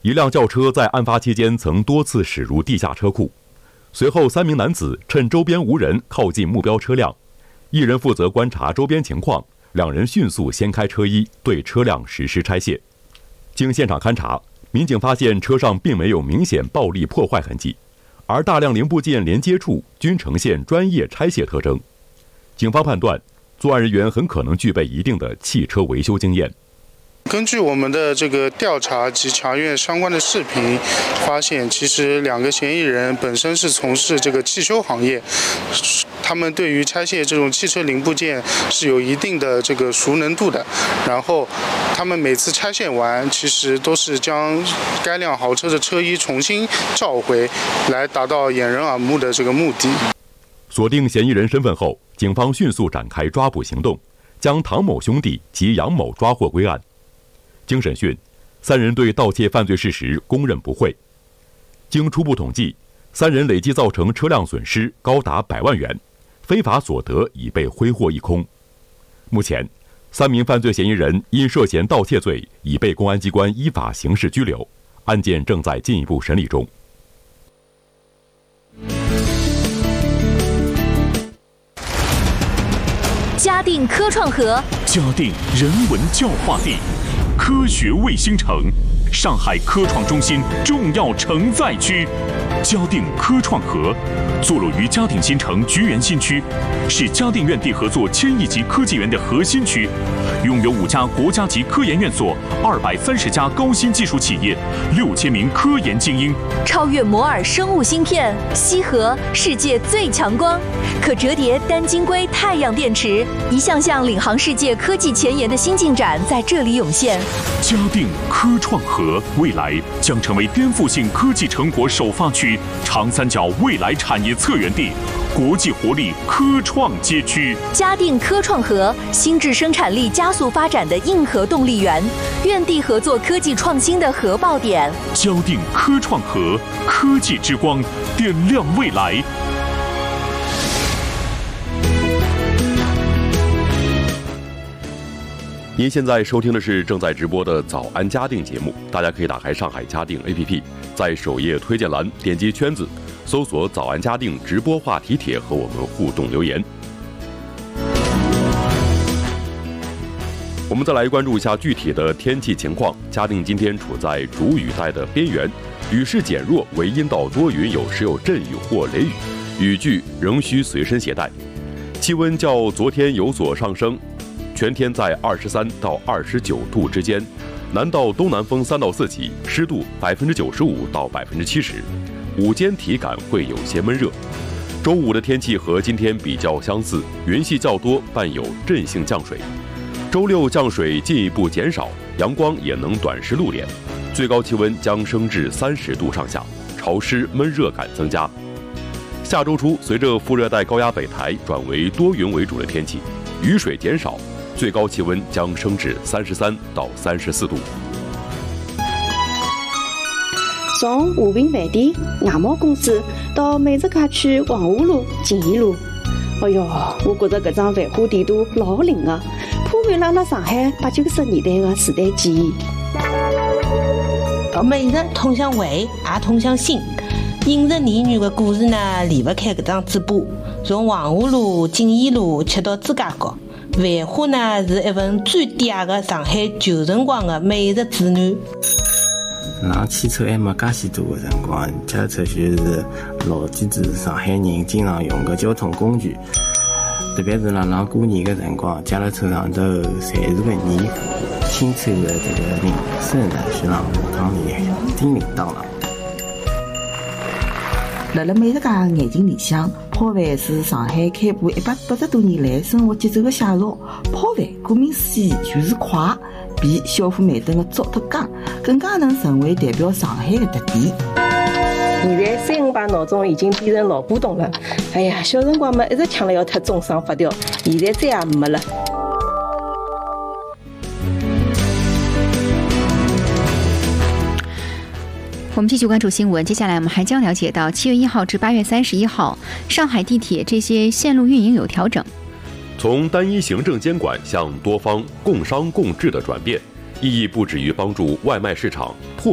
一辆轿车在案发期间曾多次驶入地下车库，随后3名男子趁周边无人靠近目标车辆，一人负责观察周边情况，2人迅速掀开车衣，对车辆实施拆卸。经现场勘查，民警发现车上并没有明显暴力破坏痕迹，而大量零部件连接处均呈现专业拆卸特征。警方判断，作案人员很可能具备一定的汽车维修经验。 根据我们的这个调查及查阅相关的视频，发现其实2个嫌疑人本身是从事这个汽修行业，他们对于拆卸这种汽车零部件是有一定的这个熟能度的。然后他们每次拆卸完，其实都是将该辆豪车的车衣重新召回，来达到掩人耳目的这个目的。 锁定嫌疑人身份后，警方迅速展开抓捕行动，将唐某兄弟及杨某抓获归案。经审讯，3人对盗窃犯罪事实供认不讳。经初步统计，3人累计造成车辆损失高达100万元，非法所得已被挥霍一空。目前，3名犯罪嫌疑人因涉嫌盗窃罪已被公安机关依法刑事拘留，案件正在进一步审理中。 嘉定科创河， 嘉定人文教化地，科学卫星城，上海科创中心重要承载区。嘉定科创河坐落于嘉定新城菊园新区，是嘉定院地合作1000亿级科技园的核心区，拥有5家国家级科研院所、230家高新技术企业、6000名科研精英。 超越摩尔生物芯片，西河世界最强光，可折叠单晶硅太阳电池，一项项领航世界科技前沿的新进展在这里涌现。 嘉定科创河未来将成为颠覆性科技成果首发区、长三角未来产业策源地、国际活力科创街区。 嘉定科创河，新质生产力加速发展的硬核动力源，院地合作科技创新的核爆点。 嘉定科创河，科技之光，点亮未来。 您现在收听的是正在直播的早安嘉定节目，大家可以打开上海嘉定 APP， 在首页推荐栏点击圈子，搜索早安嘉定直播话题帖和我们互动留言。我们再来关注一下具体的天气情况。嘉定今天处在主雨带的边缘，雨势减弱为阴到多云，有时有阵雨或雷雨，雨具仍需随身携带。气温较昨天有所上升，全天在23到29度之间，南到东南风3到4级，湿度95%到70%，午间体感会有些闷热。周五的天气和今天比较相似，云系较多，伴有阵性降水。周六降水进一步减少，阳光也能短时露脸，最高气温将升至30度上下，潮湿闷热感增加。下周初，随着副热带高压北抬转为多云为主的天气，雨水减少，最高气温将升至33到34度。 从和平饭店外贸公司到美食街区黄河路、锦怡路，哎哟，我觉着搿张繁华地图老灵个，颇感拉上海80、90年代的时代记忆。 美食通向胃，也通向心。饮食恋女的故事呢，离不开搿张嘴巴。从黄河路、锦怡路吃到朱家角，繁华呢是一份最嗲的上海旧辰光的美食指南。 上汽车还没介许多的辰光，脚踏车就是老几子上海人经常用的交通工具。特别是上过年的辰光，脚踏车上头侪是个年货，新抽的这个人参呢，是让下趟里叮铃当啷。 辣辣美食界的眼睛里向，泡饭是上海开埠180多年来生活节奏的写照。泡饭顾名思义就是快，比小火慢炖的早脱家，更加能成为代表上海的特点。 现在3、5排闹钟已经变成老古董了。哎呀，小辰光嘛一直抢了要脱钟声发条，现在再也没了。 我们继续关注新闻，接下来我们还将了解到7月1号至8月31号，上海地铁这些线路运营有调整， 从单一行政监管向多方共商共治的转变，意义不止于帮助外卖市场破